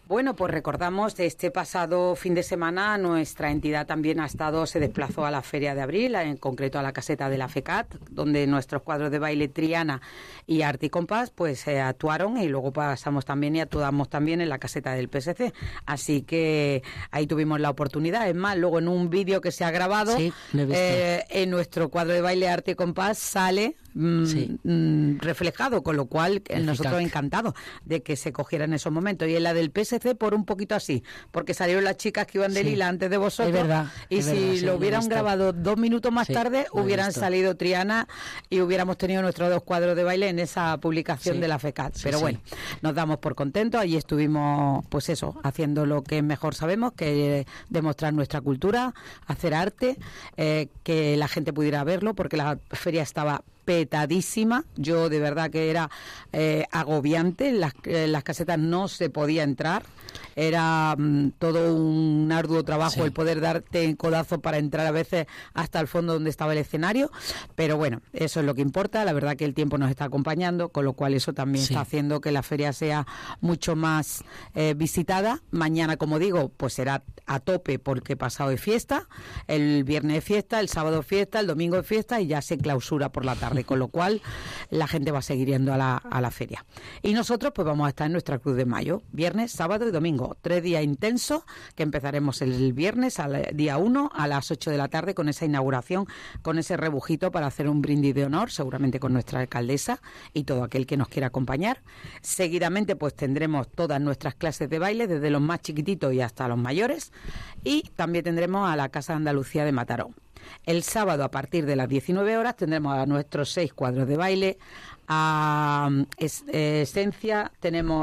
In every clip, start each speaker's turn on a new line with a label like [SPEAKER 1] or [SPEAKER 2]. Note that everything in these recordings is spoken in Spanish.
[SPEAKER 1] Bueno, pues recordamos este pasado fin de semana nuestra entidad también se desplazó a la Feria de Abril, en concreto a la caseta de la FECAT, donde nuestros cuadros de baile Triana y Arte y Compás pues actuaron, y luego pasamos también y actuamos también en la caseta del PSC. Así que ahí tuvimos la oportunidad. Es más, luego en un vídeo que se ha grabado,
[SPEAKER 2] sí, lo he visto.
[SPEAKER 1] En nuestro cuadro de baile Arte y Compás sale reflejado, con lo cual nosotros encantados de que se cogiera en esos momentos. Y en la del PSC por un poquito así, porque salieron las chicas que iban de lila antes de vosotros,
[SPEAKER 2] es verdad,
[SPEAKER 1] y si lo hubieran grabado 2 minutos más tarde, hubieran salido Triana y hubiéramos tenido nuestros 2 cuadros de baile en esa publicación de la FECAT. Pero bueno, nos damos por contentos. Allí estuvimos, pues eso, haciendo lo que mejor sabemos, que demostrar nuestra cultura, hacer arte, que la gente pudiera verlo, porque la feria estaba petadísima. Yo de verdad que era agobiante, las casetas no se podía entrar, era todo un arduo trabajo el poder darte codazo para entrar a veces hasta el fondo donde estaba el escenario, pero bueno, eso es lo que importa. La verdad que el tiempo nos está acompañando, con lo cual eso también está haciendo que la feria sea mucho más visitada. Mañana, como digo, pues será a tope, porque pasado es fiesta, el viernes es fiesta, el sábado es fiesta, el domingo es fiesta y ya se clausura por la tarde, con lo cual la gente va a seguir yendo a la feria. Y nosotros pues vamos a estar en nuestra Cruz de Mayo, viernes, sábado y domingo, 3 días intensos, que empezaremos el viernes al día 1 a las 8 de la tarde con esa inauguración, con ese rebujito para hacer un brindis de honor, seguramente con nuestra alcaldesa y todo aquel que nos quiera acompañar. Seguidamente pues tendremos todas nuestras clases de baile, desde los más chiquititos y hasta los mayores, y también tendremos a la Casa de Andalucía de Mataró. El sábado, a partir de las 19 horas, tendremos a nuestros 6 cuadros de baile. A Esencia tenemos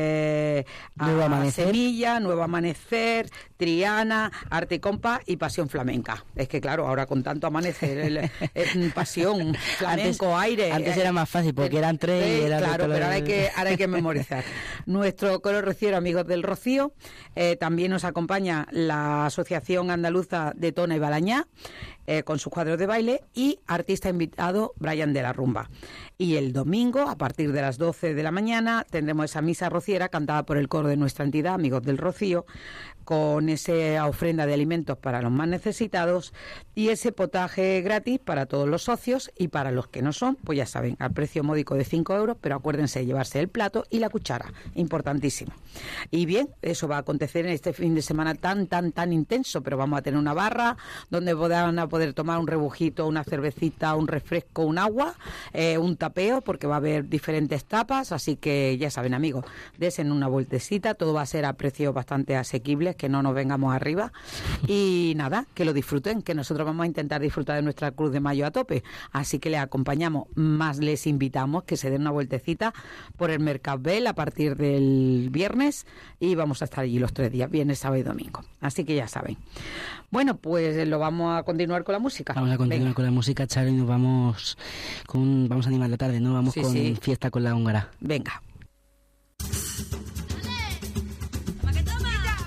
[SPEAKER 1] a Semilla, Nuevo Amanecer, Triana, Arte y Compas y Pasión Flamenca. Es que claro, ahora con tanto amanecer, Pasión, Flamenco, Aire...
[SPEAKER 2] Antes era más fácil porque eran 3 y era...
[SPEAKER 1] Claro, pero ahora hay que memorizar. Nuestro coro rociero, Amigos del Rocío, también nos acompaña la Asociación Andaluza de Tona y Balañá, con sus cuadros de baile, y artista invitado Brian de la Rumba. Y el domingo, a partir de las 12 de la mañana, tendremos esa misa rociera cantada por el coro de nuestra entidad, Amigos del Rocío, con esa ofrenda de alimentos para los más necesitados y ese potaje gratis para todos los socios, y para los que no son, pues ya saben, al precio módico de 5 euros, pero acuérdense de llevarse el plato y la cuchara, importantísimo. Y bien, eso va a acontecer en este fin de semana tan intenso, pero vamos a tener una barra donde van a poder tomar un rebujito, una cervecita, un refresco, un agua, un tapeo, porque va a haber diferentes tapas, así que ya saben, amigos, desen una vueltecita, todo va a ser a precios bastante asequibles, que no nos vengamos arriba, y nada, que lo disfruten, que nosotros vamos a intentar disfrutar de nuestra Cruz de Mayo a tope, así que les acompañamos, más les invitamos que se den una vueltecita por el Mercadbel a partir del viernes, y vamos a estar allí los 3 días, viernes, sábado y domingo, así que ya saben. Bueno, pues lo vamos a continuar con la música.
[SPEAKER 2] Vamos a continuar con la música, Charo, y nos vamos a animar la tarde, ¿no? Vamos con Fiesta con la Húngara.
[SPEAKER 1] Venga.